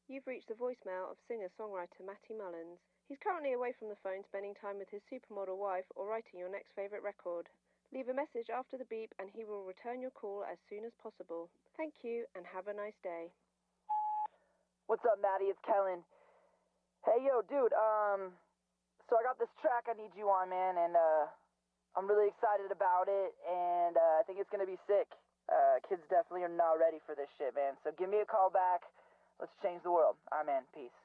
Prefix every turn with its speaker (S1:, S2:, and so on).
S1: You've reached the voicemail of singer-songwriter Matty Mullins. He's currently away from the phone spending time with his supermodel wife or writing your next favourite record. Leave a message after the beep and he will return your call as soon as possible. Thank you and have a nice day.
S2: What's up, Maddie? It's Kellen. Hey, yo, dude, so I got this track I need you on, man, and, I'm really excited about it, and, I think it's gonna be sick. Kids definitely are not ready for this shit, man, so give me a call back. Let's change the world. All right, man. Peace.